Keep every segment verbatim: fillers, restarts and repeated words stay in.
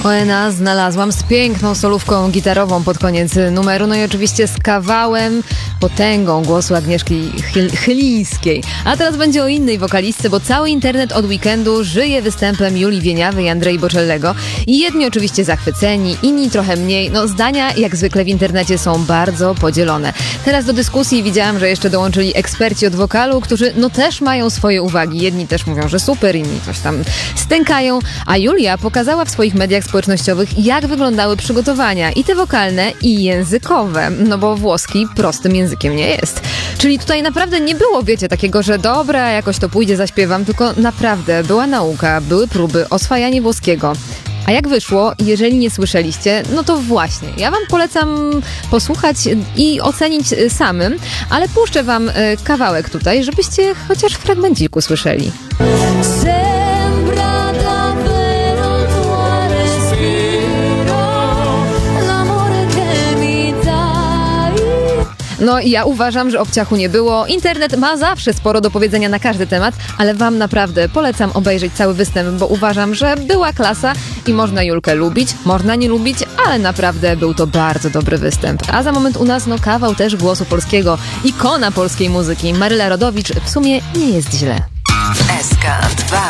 Oena znalazłam z piękną solówką gitarową pod koniec numeru, no i oczywiście z kawałem, potęgą głosu Agnieszki Chyl- Chylińskiej. A teraz będzie o innej wokalistce, bo cały internet od weekendu żyje występem Julii Wieniawy i Andrei Boczellego. I jedni oczywiście zachwyceni, inni trochę mniej. No zdania jak zwykle w internecie są bardzo podzielone. Teraz do dyskusji widziałam, że jeszcze dołączyli eksperci od wokalu, którzy no też mają swoje uwagi. Jedni też mówią, że super, inni coś tam stękają, a Julia pokazała w swoich mediach społecznościowych, jak wyglądały przygotowania i te wokalne, i językowe, no bo włoski prostym językiem nie jest. Czyli tutaj naprawdę nie było, wiecie, takiego, że dobra, jakoś to pójdzie, zaśpiewam, tylko naprawdę była nauka, były próby, oswajanie włoskiego. A jak wyszło, jeżeli nie słyszeliście, no to właśnie, ja wam polecam posłuchać i ocenić samym, ale puszczę wam kawałek tutaj, żebyście chociaż fragmenciku słyszeli. No i ja uważam, że obciachu nie było. Internet ma zawsze sporo do powiedzenia na każdy temat, ale wam naprawdę polecam obejrzeć cały występ, bo uważam, że była klasa i można Julkę lubić, można nie lubić, ale naprawdę był to bardzo dobry występ. A za moment u nas no kawał też głosu polskiego, ikona polskiej muzyki, Maryla Rodowicz, w sumie nie jest źle. S K dwa.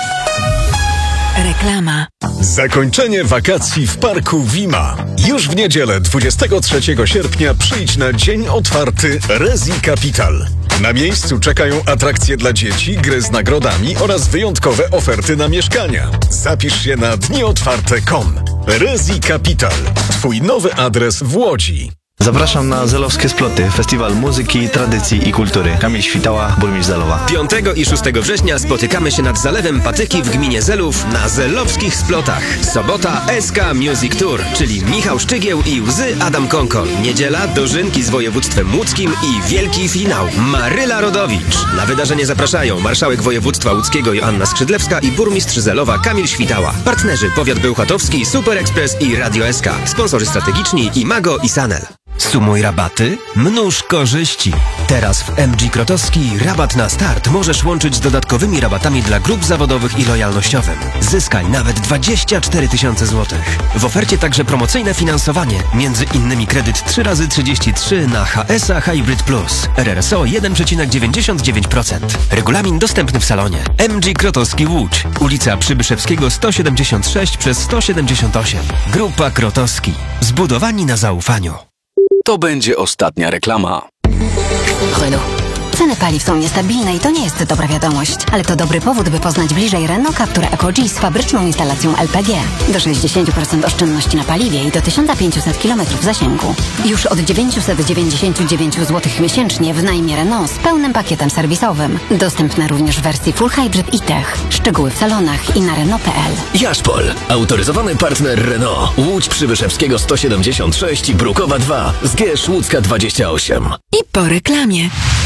Reklama. Zakończenie wakacji w Parku Wima. Już w niedzielę dwudziestego trzeciego sierpnia przyjdź na dzień otwarty Resi Capital. Na miejscu czekają atrakcje dla dzieci, gry z nagrodami oraz wyjątkowe oferty na mieszkania. Zapisz się na dni otwarte kropka com. Resi Capital. Twój nowy adres w Łodzi. Zapraszam na Zelowskie Sploty, festiwal muzyki, tradycji i kultury. Kamil Świtała, burmistrz Zelowa. piątego i szóstego września spotykamy się nad Zalewem Patyki w gminie Zelów na Zelowskich Splotach. Sobota S K Music Tour, czyli Michał Szczygieł i Łzy Adam Konkol. Niedziela dożynki z województwem łódzkim i wielki finał Maryla Rodowicz. Na wydarzenie zapraszają marszałek województwa łódzkiego Joanna Skrzydlewska i burmistrz Zelowa Kamil Świtała. Partnerzy Powiat Bełchatowski, Super Express i Radio S K. Sponsorzy strategiczni Imago i Sanel. Sumuj rabaty, mnóż korzyści. Teraz w M G Krotowski rabat na start możesz łączyć z dodatkowymi rabatami dla grup zawodowych i lojalnościowym. Zyskaj nawet dwadzieścia cztery tysiące złotych. W ofercie także promocyjne finansowanie, między innymi kredyt trzy razy trzydzieści trzy na H S A Hybrid Plus, R R S O jeden przecinek dziewięćdziesiąt dziewięć procent. Regulamin dostępny w salonie. M G Krotowski Łódź, ulica Przybyszewskiego sto siedemdziesiąt sześć przez sto siedemdziesiąt osiem. Grupa Krotowski. Zbudowani na zaufaniu. To będzie ostatnia reklama. Renault. Ceny paliw są niestabilne i to nie jest dobra wiadomość, ale to dobry powód, by poznać bliżej Renault Captur Eco-G z fabryczną instalacją L P G. Do sześćdziesiąt procent oszczędności na paliwie i do tysiąc pięćset kilometrów zasięgu. Już od dziewięćset dziewięćdziesiąt dziewięć złotych miesięcznie w najmie Renault z pełnym pakietem serwisowym. Dostępne również w wersji Full Hybrid i Tech. Szczegóły w salonach i na Renault kropka p l. Jaszpol. Autoryzowany partner Renault. Łódź Przybyszewskiego sto siedemdziesiąt sześć i Brukowa dwa. Zgierz Łódzka dwadzieścia osiem. I po reklamie.